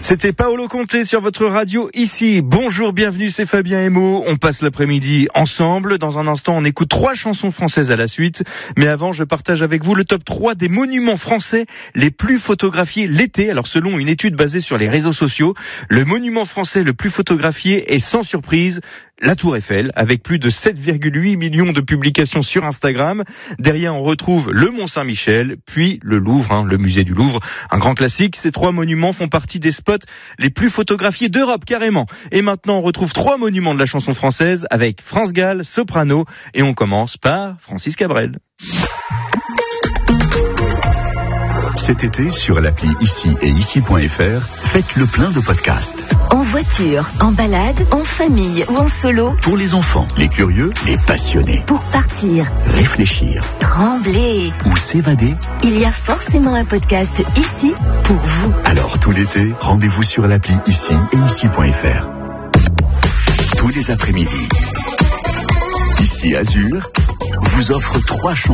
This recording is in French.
C'était Paolo Conte sur votre radio ici. Bonjour, bienvenue, c'est Fabien Emo. On passe l'après-midi ensemble. Dans un instant, on écoute 3 chansons françaises à la suite. Mais avant, je partage avec vous le top 3 des monuments français les plus photographiés l'été. Alors, selon une étude basée sur les réseaux sociaux, le monument français le plus photographié est sans surprise la Tour Eiffel, avec plus de 7,8 millions de publications sur Instagram. Derrière, on retrouve le Mont-Saint-Michel, puis le Louvre, le musée du Louvre, un grand classique. Ces 3 monuments font partie des spots les plus photographiés d'Europe, carrément. Et maintenant, on retrouve 3 monuments de la chanson française avec France Gall, soprano, et on commence par Francis Cabrel. Cet été, sur l'appli Ici et Ici.fr, faites le plein de podcasts. En voiture, en balade, en famille ou en solo. Pour les enfants, les curieux, les passionnés. Pour partir, réfléchir, trembler ou s'évader. Il y a forcément un podcast ici pour vous. Alors tout l'été, rendez-vous sur l'appli Ici et Ici.fr. Tous les après-midi, Ici Azur vous offre 3 chansons.